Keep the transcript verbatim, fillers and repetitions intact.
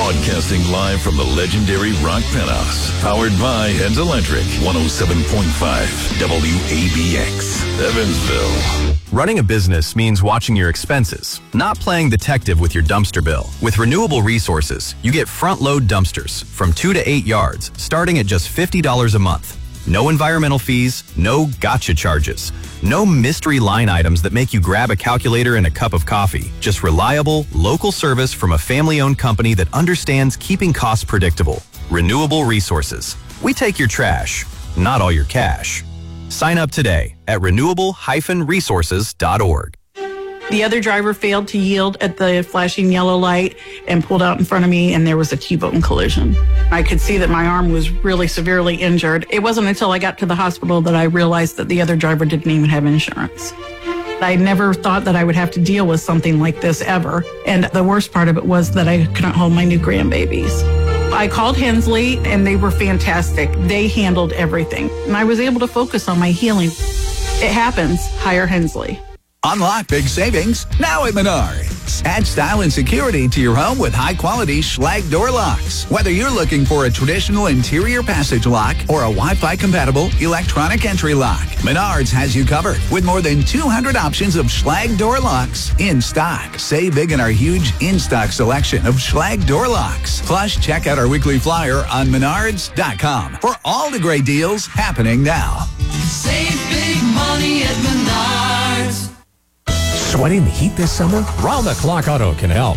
Broadcasting live from the legendary Rock Penthouse. Powered by Heads Electric. one oh seven point five W A B X. Evansville. Running a business means watching your expenses, not playing detective with your dumpster bill. With Renewable Resources, you get front-load dumpsters from two to eight yards, starting at just fifty dollars a month. No environmental fees, no gotcha charges, no mystery line items that make you grab a calculator and a cup of coffee. Just reliable, local service from a family-owned company that understands keeping costs predictable. Renewable Resources. We take your trash, not all your cash. Sign up today at renewable dash resources dot org. The other driver failed to yield at the flashing yellow light and pulled out in front of me, and there was a T-bone collision. I could see that my arm was really severely injured. It wasn't until I got to the hospital that I realized that the other driver didn't even have insurance. I never thought that I would have to deal with something like this ever. And the worst part of it was that I couldn't hold my new grandbabies. I called Hensley, and they were fantastic. They handled everything, and I was able to focus on my healing. It happens. Hire Hensley. Unlock big savings now at Menards. Add style and security to your home with high-quality Schlage door locks. Whether you're looking for a traditional interior passage lock or a Wi-Fi compatible electronic entry lock, Menards has you covered with more than two hundred options of Schlage door locks in stock. Save big in our huge in-stock selection of Schlage door locks. Plus, check out our weekly flyer on menards dot com for all the great deals happening now. Save big money at Menards. Sweating the heat this summer? Round the Clock Auto can help.